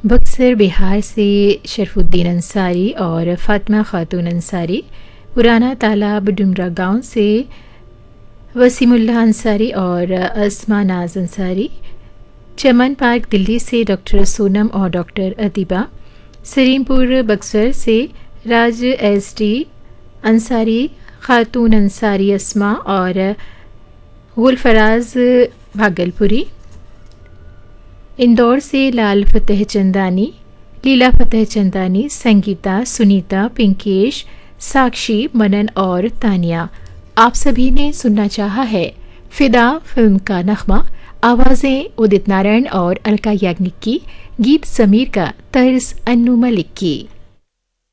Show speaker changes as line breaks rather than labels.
बक्सर बिहार से शरफुद्दीन अंसारी और फातिमा खातून अंसारी, पुराना तालाब डुमरा गांव से वसीमुल्लाह अंसारी और अस्मा नाज अंसारी, चमन पार्क दिल्ली से डॉक्टर सोनम और डॉक्टर अतीबा, सरीमपुर बक्सर से राज एस.डी. अंसारी, खातून अंसारी अस्मा और गुलफराज भागलपुरी, इंदौर से लाल फतेह चंदानी, लीला फतेह चंदानी, संगीता, सुनीता, पिंकेश, साक्षी, मनन और तानिया। आप सभी ने सुनना चाहा है फिदा फिल्म का नगमा, आवाज़ें उदित नारायण और अलका याग्निक की, गीत समीर का, तर्ज अन्नू मलिक की।